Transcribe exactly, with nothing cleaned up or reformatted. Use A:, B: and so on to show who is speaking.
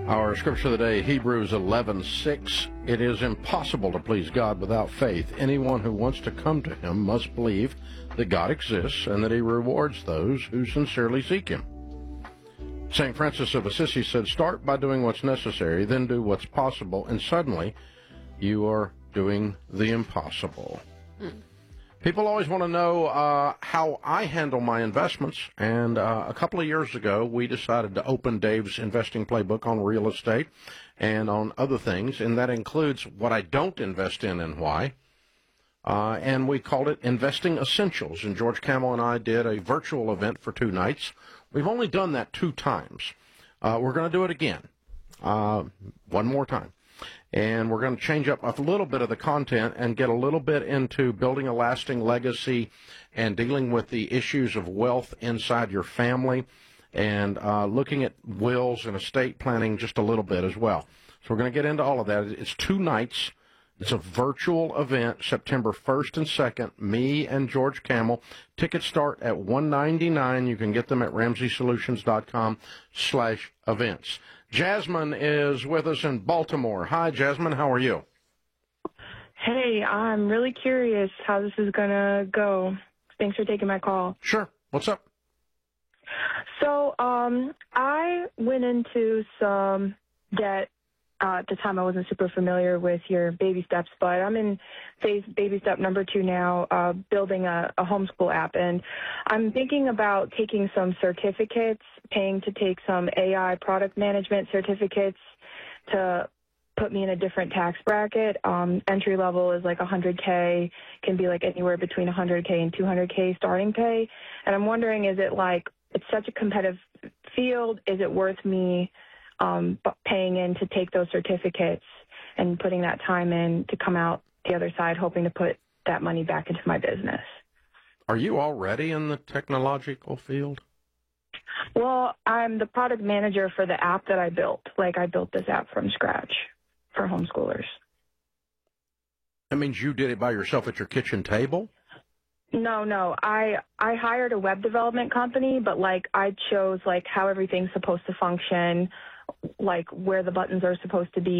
A: Our scripture of the day, Hebrews eleven six. It is impossible to please God without faith. Anyone who wants to come to him must believe that God exists and that he rewards those who sincerely seek him. Saint Francis of Assisi said, start by doing what's necessary, then do what's possible, and suddenly you are doing the impossible. Hmm. People always want to know uh, how I handle my investments, and uh, a couple of years ago, we decided to open Dave's investing playbook on real estate and on other things, and that includes what I don't invest in and why, uh, and we called it Investing Essentials, and George Kamel and I did a virtual event for two nights. We've only done that two times. Uh, we're going to do it again, uh, one more time. And we're going to change up a little bit of the content and get a little bit into building a lasting legacy and dealing with the issues of wealth inside your family and uh, looking at wills and estate planning just a little bit as well. So we're going to get into all of that. It's two nights. It's a virtual event, September first and second, me and George Kamel. Tickets start at one ninety-nine. You can get them at ramsey solutions dot com slash events. Jasmine is with us in Baltimore. Hi, Jasmine. How are you?
B: Hey, I'm really curious how this is going to go. Thanks for taking my call.
A: Sure. What's up?
B: So um, I went into some debt. Uh, at the time, I wasn't super familiar with your baby steps, but I'm in phase baby step number two now, uh, building a, a homeschool app. And I'm thinking about taking some certificates, paying to take some A I product management certificates to put me in a different tax bracket. Um, entry level is like one hundred K, can be like anywhere between one hundred K and two hundred K starting pay. And I'm wondering, is it like, it's such a competitive field, is it worth me Um, paying in to take those certificates and putting that time in to come out the other side, hoping to put that money back into my business?
A: Are you already in the technological field?
B: Well, I'm the product manager for the app that I built. Like, I built this app from scratch for homeschoolers.
A: That means you did it by yourself at your kitchen table?
B: No, no. I I hired a web development company, but, like, I chose, like, how everything's supposed to function, like, where the buttons are supposed to be.